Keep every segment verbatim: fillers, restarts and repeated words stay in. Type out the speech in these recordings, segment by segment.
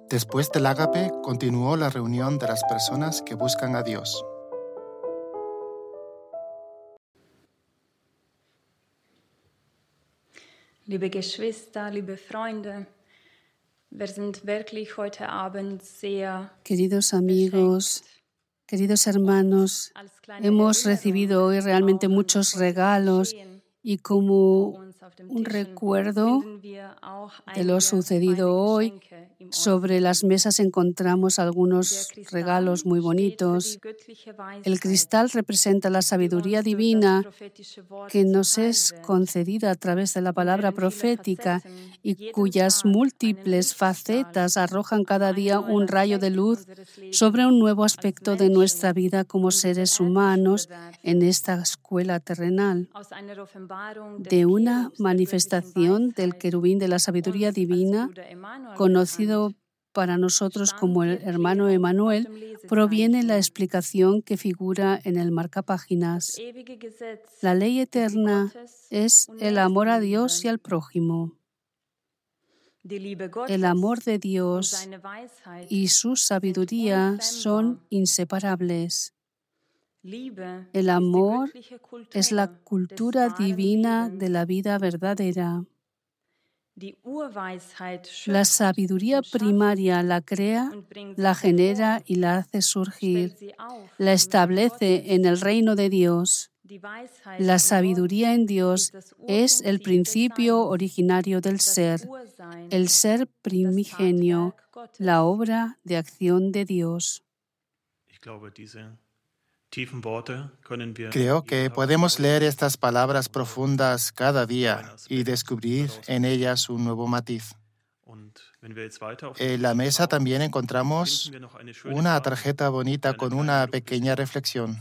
Después del ágape, continuó la reunión de las personas que buscan a Dios. Liebe Geschwister, liebe Freunde, wir sind wirklich heute Abend sehr Queridos amigos, queridos hermanos, hemos recibido hoy realmente muchos regalos y como un recuerdo de lo sucedido hoy, sobre las mesas encontramos algunos regalos muy bonitos. El cristal representa la sabiduría divina que nos es concedida a través de la palabra profética y cuyas múltiples facetas arrojan cada día un rayo de luz sobre un nuevo aspecto de nuestra vida como seres humanos en esta escuela terrenal. De una manifestación del querubín de la sabiduría divina, conocido para nosotros como el hermano Emanuel, proviene la explicación que figura en el marcapáginas. La ley eterna es el amor a Dios y al prójimo. El amor de Dios y su sabiduría son inseparables. El amor es la cultura divina de la vida verdadera. La sabiduría primaria la crea, la genera y la hace surgir. La establece en el reino de Dios. La sabiduría en Dios es el principio originario del ser, el ser primigenio, la obra de acción de Dios. Creo que podemos leer estas palabras profundas cada día y descubrir en ellas un nuevo matiz. En la mesa también encontramos una tarjeta bonita con una pequeña reflexión.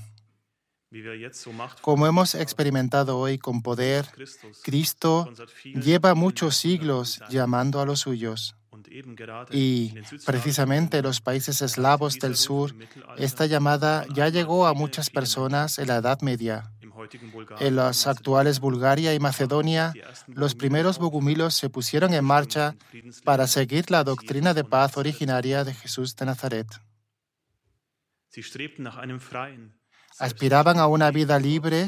Como hemos experimentado hoy con poder, Cristo lleva muchos siglos llamando a los suyos. Y precisamente en los países eslavos del sur, esta llamada ya llegó a muchas personas en la Edad Media. En las actuales Bulgaria y Macedonia, los primeros bogumilos se pusieron en marcha para seguir la doctrina de paz originaria de Jesús de Nazaret. Aspiraban a una vida libre